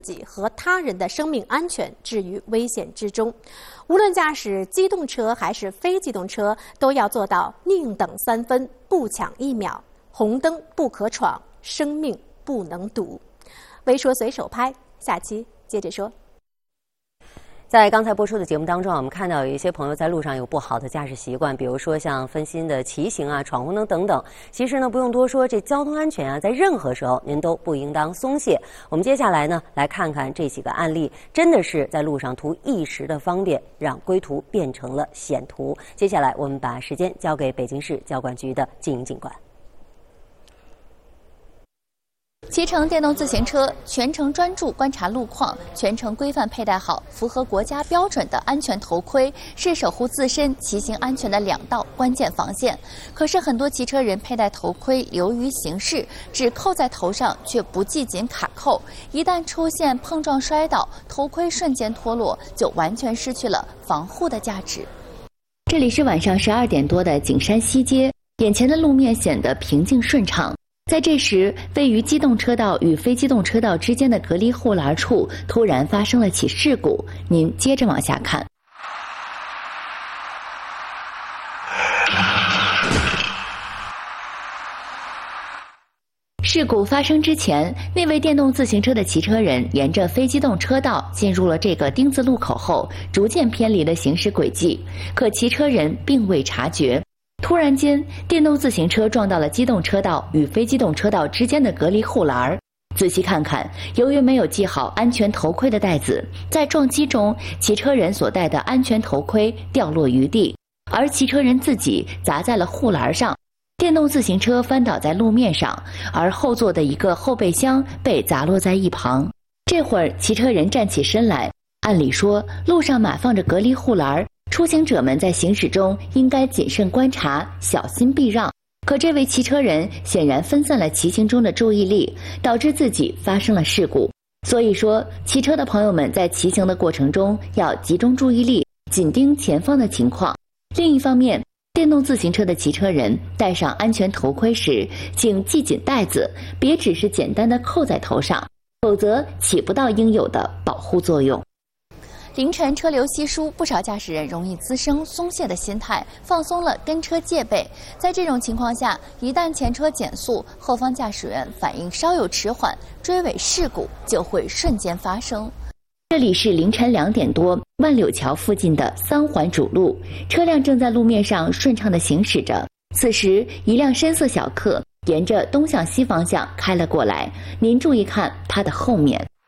自己和他人的生命安全置于危险之中。无论驾驶机动车还是非机动车，都要做到宁等3分，不抢1秒，红灯不可闯，生命不能赌。微说随手拍，下期接着说。 在刚才播出的节目当中，我们看到有一些朋友在路上有不好的驾驶习惯，比如说像分心的骑行啊、闯红灯等等。其实呢，不用多说，这交通安全啊，在任何时候您都不应当松懈。我们接下来呢，来看看这几个案例，真的是在路上图一时的方便，让归途变成了险途。接下来我们把时间交给北京市交管局的静营警官。 骑乘电动自行车，全程专注观察路况，全程规范佩戴好符合国家标准的安全头盔，是守护自身骑行安全的2道关键防线。可是很多骑车人佩戴头盔流于形式，只扣在头上却不系紧卡扣，一旦出现碰撞摔倒，头盔瞬间脱落，就完全失去了防护的价值。 这里是晚上12点多的景山西街，眼前的路面显得平静顺畅。在这时，位于机动车道与非机动车道之间的隔离护栏处突然发生了起事故。您接着往下看。事故发生之前，那位电动自行车的骑车人沿着非机动车道进入了这个丁字路口后，逐渐偏离了行驶轨迹，可骑车人并未察觉。突然间，电动自行车撞到了机动车道与非机动车道之间的隔离护栏。仔细看看，由于没有系好安全头盔的带子，在撞击中，骑车人所戴的安全头盔掉落于地，而骑车人自己砸在了护栏上。电动自行车翻倒在路面上，而后座的一个后备箱被砸落在一旁。这会儿，骑车人站起身来。按理说，路上码放着隔离护栏，出行者们在行驶中应该谨慎观察，小心避让。可这位骑车人显然分散了骑行中的注意力，导致自己发生了事故。所以说，骑车的朋友们在骑行的过程中要集中注意力，紧盯前方的情况。另一方面，电动自行车的骑车人戴上安全头盔时，请系紧带子，别只是简单的扣在头上，否则起不到应有的保护作用。 凌晨车流稀疏，不少驾驶人容易滋生松懈的心态，放松了跟车戒备。在这种情况下，一旦前车减速，后方驾驶员反应稍有迟缓，追尾事故就会瞬间发生。 这里是凌晨2点多，万柳桥附近的3环主路，车辆正在路面上顺畅地行驶着。此时，一辆深色小客沿着东向西方向开了过来，您注意看它的后面。